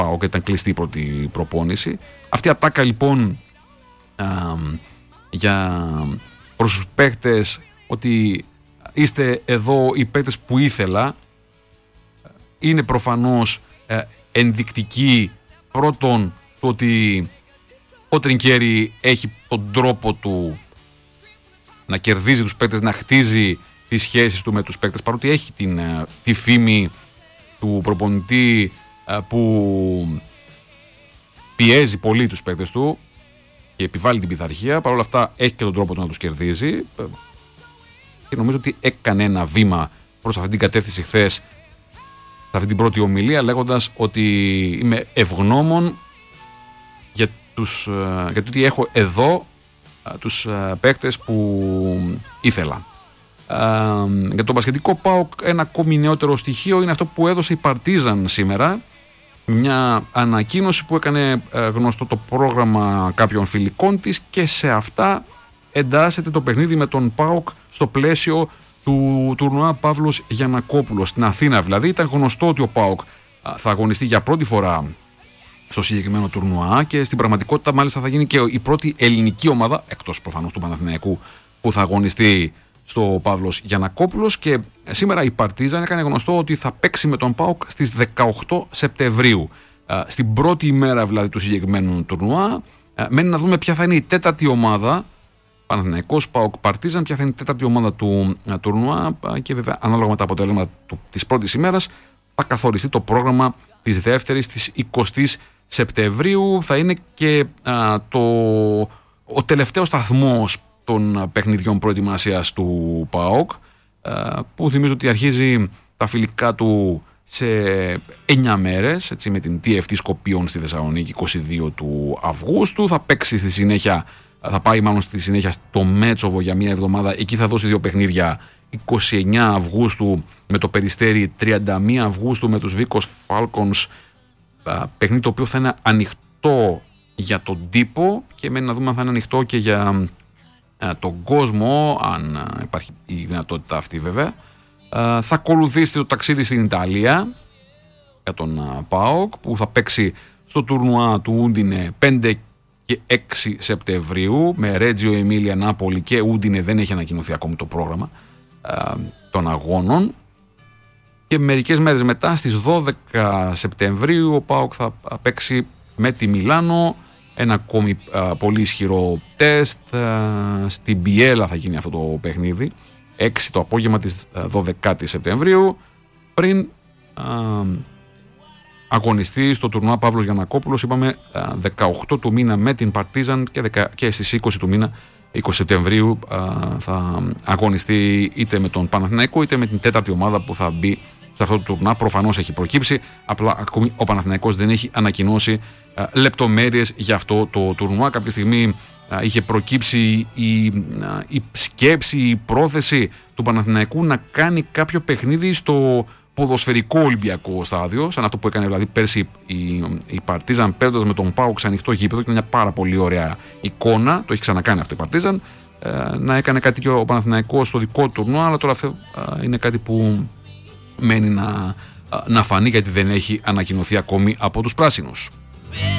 ΠΑΟΚ, ήταν κλειστή η πρώτη προπόνηση. Αυτή η ατάκα λοιπόν για προς τους παίκτες ότι είστε εδώ οι παίκτες που ήθελα, είναι προφανώς ενδεικτική πρώτον του ότι ο Τρινκέρι έχει τον τρόπο του να κερδίζει τους παίκτες, να χτίζει τις σχέσεις του με τους παίκτες, παρότι έχει τη φήμη του προπονητή που πιέζει πολύ τους παίκτες του και επιβάλλει την πειθαρχία. Παρ' όλα αυτά έχει και τον τρόπο του να τους κερδίζει και νομίζω ότι έκανε ένα βήμα προς αυτή την κατεύθυνση χθες σε αυτή την πρώτη ομιλία, λέγοντας ότι είμαι ευγνώμων για το ότι έχω εδώ τους παίκτες που ήθελα. Για τον μπασκετικό ΠΑΟΚ ένα ακόμη νεότερο στοιχείο είναι αυτό που έδωσε η Παρτίζαν σήμερα, μια ανακοίνωση που έκανε γνωστό το πρόγραμμα κάποιων φιλικών της και σε αυτά εντάσσεται το παιχνίδι με τον ΠΑΟΚ στο πλαίσιο του τουρνουά Παύλος Γιαννακόπουλος στην Αθήνα. Δηλαδή ήταν γνωστό ότι ο ΠΑΟΚ θα αγωνιστεί για πρώτη φορά στο συγκεκριμένο τουρνουά και στην πραγματικότητα μάλιστα θα γίνει και η πρώτη ελληνική ομάδα, εκτός προφανώς του Παναθηναϊκού, που θα αγωνιστεί στο Παύλος Γιαννακόπουλος. Και σήμερα η Παρτίζαν έκανε γνωστό ότι θα παίξει με τον ΠΑΟΚ στις 18 Σεπτεμβρίου. Στην πρώτη ημέρα δηλαδή του συγκεκριμένου τουρνουά. Μένει να δούμε ποια θα είναι η τέταρτη ομάδα, Παναθηναϊκός, ΠΑΟΚ, Παρτίζαν, ποια θα είναι η τέταρτη ομάδα του τουρνουά και βέβαια ανάλογα με τα αποτελέσματα της πρώτης ημέρας θα καθοριστεί το πρόγραμμα της δεύτερης, της 20ης Σεπτεμβρίου. Θα είναι και ο τελευταίος σταθμός των παιχνιδιών προετοιμασίας του ΠΑΟΚ, που θυμίζω ότι αρχίζει τα φιλικά του σε 9 μέρες, έτσι, με την TFT Σκοπίων στη Θεσσαλονίκη 22 του Αυγούστου. Θα παίξει στη συνέχεια, θα πάει μάλλον στη συνέχεια στο Μέτσοβο για μια εβδομάδα. Εκεί θα δώσει 2 παιχνίδια, 29 Αυγούστου με το Περιστέρι, 31 Αυγούστου με τους Βίκος Falcons, παιχνίδι το οποίο θα είναι ανοιχτό για τον τύπο και μένει να δούμε αν θα είναι ανοιχτό και για τον κόσμο, αν υπάρχει η δυνατότητα αυτή βέβαια. Θα ακολουθήσει το ταξίδι στην Ιταλία για τον ΠΑΟΚ, που θα παίξει στο τουρνουά του Ούντινε 5 και 6 Σεπτεμβρίου με Ρέτζιο Εμίλια, Νάπολη και Ούντινε. Δεν έχει ανακοινωθεί ακόμη το πρόγραμμα των αγώνων. Και μερικές μέρες μετά, στις 12 Σεπτεμβρίου, ο ΠΑΟΚ θα παίξει με τη Μιλάνο. Ένα ακόμη πολύ ισχυρό τεστ. Στην Πιέλα θα γίνει αυτό το παιχνίδι, 6 το απόγευμα της 12 Σεπτεμβρίου, πριν αγωνιστεί στο τουρνουά Παύλος Γιαννακόπουλος. Είπαμε 18 του μήνα με την Παρτίζαν και στις 20 του μήνα, 20 Σεπτεμβρίου, θα αγωνιστεί είτε με τον Παναθηναϊκό είτε με την τέταρτη ομάδα που θα μπει σε αυτό το τουρνουά. Προφανώς έχει προκύψει, απλά ακόμη ο Παναθηναϊκός δεν έχει ανακοινώσει λεπτομέρειες για αυτό το τουρνουά. Κάποια στιγμή είχε προκύψει η σκέψη, η πρόθεση του Παναθηναϊκού να κάνει κάποιο παιχνίδι στο ποδοσφαιρικό Ολυμπιακό στάδιο, σαν αυτό που έκανε δηλαδή πέρσι η Παρτίζαν παίρνοντας με τον ΠΑΟΚ σε ανοιχτό γήπεδο, και μια πάρα πολύ ωραία εικόνα. Το έχει ξανακάνει αυτό η Παρτίζαν, να έκανε κάτι και ο Παναθηναϊκός στο δικό του τουρνουά, αλλά τώρα αυτό είναι κάτι που μένει να φανεί, γιατί δεν έχει ανακοινωθεί ακόμη από τους πράσινους.